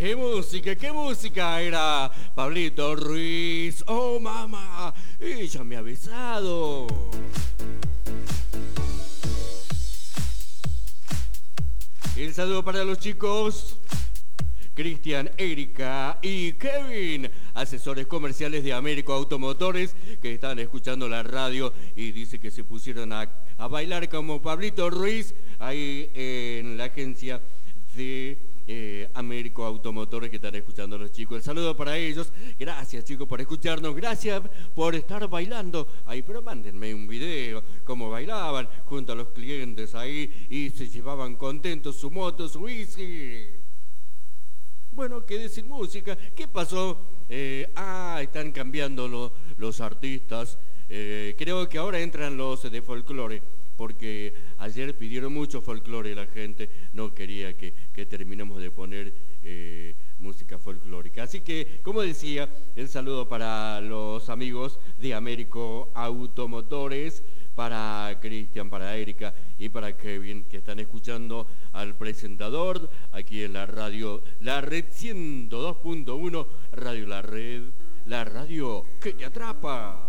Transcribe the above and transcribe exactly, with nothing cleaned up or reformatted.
¡Qué música, qué música! Era Pablito Ruiz. ¡Oh, mamá! ¡Ella me ha besado! El saludo para los chicos Cristian, Erika y Kevin, asesores comerciales de Américo Automotores, que están escuchando la radio y dice que se pusieron a, a bailar como Pablito Ruiz ahí en la agencia de eh, Américo Automotores, que están escuchando a los chicos. El saludo para ellos. Gracias, chicos, por escucharnos. Gracias por estar bailando ahí, pero mándenme un video cómo bailaban junto a los clientes ahí y se llevaban contentos su moto, su bici. Bueno, quedé sin música. ¿Qué pasó? Eh, ah, están cambiando lo, los artistas. Eh, creo que ahora entran los de folclore, porque ayer pidieron mucho folclore la gente. No quería que, que terminemos de poner eh, música folclórica. Así que, como decía, el saludo para los amigos de Américo Automotores, para Cristian, para Erika y para Kevin, que están escuchando al presentador aquí en la radio La Red ciento dos punto uno, Radio La Red, la radio que te atrapa.